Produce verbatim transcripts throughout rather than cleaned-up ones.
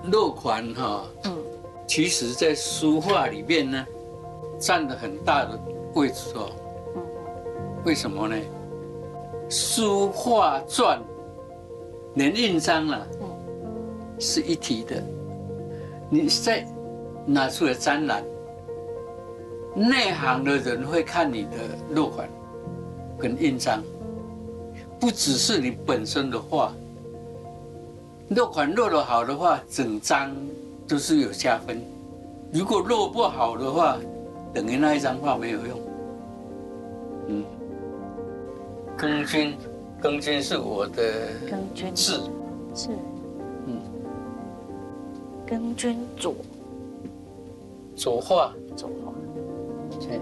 落款哈，嗯，其实在书画里面呢，占了很大的位置哦。嗯，为什么呢？书画篆连印章啊，嗯，是一体的。你在拿出来展览，内行的人会看你的落款跟印章，不只是你本身的画。落款落得好的话，整张都是有加分；如果落不好的话，等于那一张画没有用。嗯，庚君，庚君是我的字， 是，嗯，庚君左， 左画， 左画， 对。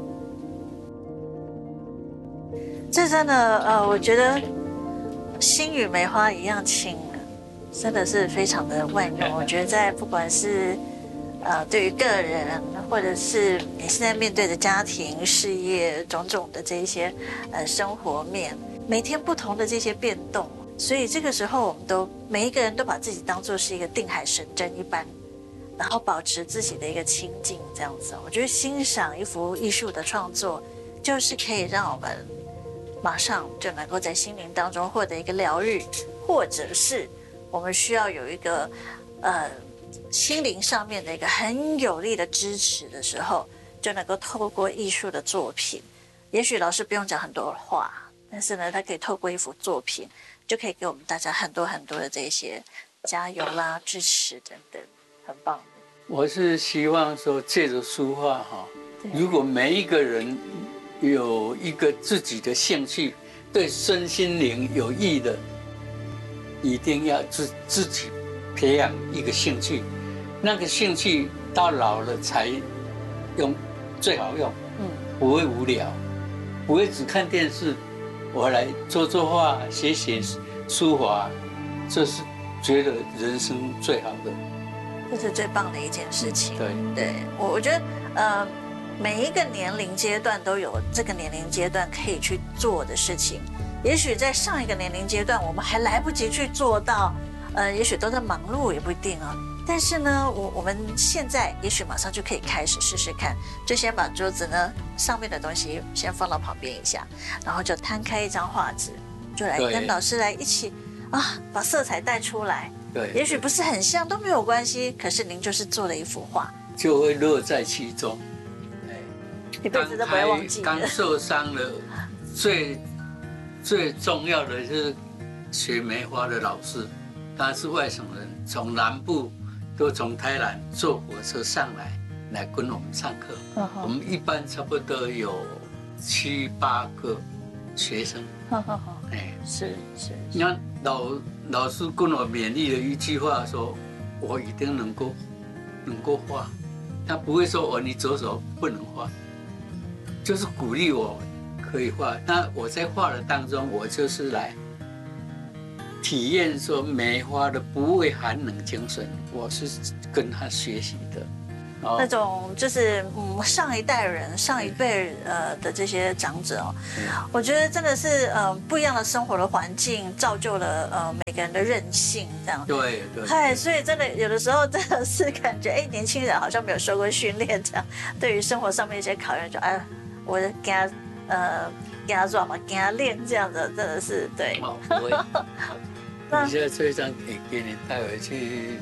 这真的，呃，我觉得心与梅花一样轻。真的是非常的万用，我觉得在不管是呃对于个人，或者是你现在面对的家庭、事业种种的这一些呃生活面，每天不同的这些变动，所以这个时候我们都每一个人都把自己当作是一个定海神针一般，然后保持自己的一个清静，这样子。我觉得欣赏一幅艺术的创作，就是可以让我们马上就能够在心灵当中获得一个疗愈，或者是我们需要有一个，呃，心灵上面的一个很有力的支持的时候，就能够透过艺术的作品，也许老师不用讲很多话，但是呢，他可以透过一幅作品，就可以给我们大家很多很多的这些加油啦、支持等等，很棒的。 我是希望说，借着书画哈，如果每一个人有一个自己的兴趣，对身心灵有益的。一定要自自己培养一个兴趣，那个兴趣到老了才用最好用，嗯，不会无聊，不会只看电视。我来做做画，写写书法，这是觉得人生最好的， 这是最棒的一件事情。 对， 对我我觉得呃，每一个年龄阶段都有这个年龄阶段可以去做的事情。也许在上一个年龄阶段，我们还来不及去做到，呃，也许都在忙碌，也不一定啊。但是呢，我我们现在也许马上就可以开始试试看，就先把桌子呢上面的东西先放到旁边一下，然后就摊开一张画纸，就来跟老师来一起啊，把色彩带出来。 对， 也许不是很像都没有关系，可是您就是做了一幅画， 就会乐在其中。 一辈子都不会忘记。 刚受伤了，最。最重要的就是学梅花的老师，他是外省人，从南部都从台南坐火车上来，来跟我们上课。Uh-huh. 我们一般差不多有七八个学生。哎、uh-huh. 是是。那老老师跟我勉励了一句话说，我一定能够能够画，他不会说哦你左手不能画，就是鼓励我。可以画，那我在画的当中，我就是来体验说梅花的不畏寒冷精神，我是跟他学习的。 哦、那种就是嗯上一代人、上一辈呃的这些长者哦，我觉得真的是呃不一样的生活的环境造就了呃每个人的韧性这样。 对对。 嗨，所以真的有的时候真的是感觉哎年轻人好像没有受过训练这样，对于生活上面一些考验就哎我给他。呃，给他做嘛，给他练，这样的真的是对。 哦，不会。你现在这一张给给你带回去，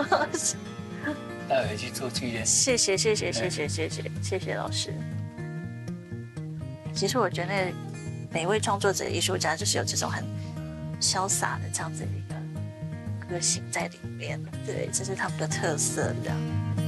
带回去做纪念。 谢谢谢谢谢谢谢谢谢谢老师。其实我觉得每位创作者、艺术家就是有这种很潇洒的这样子的一个个性在里面，对，这是他们的特色，这样。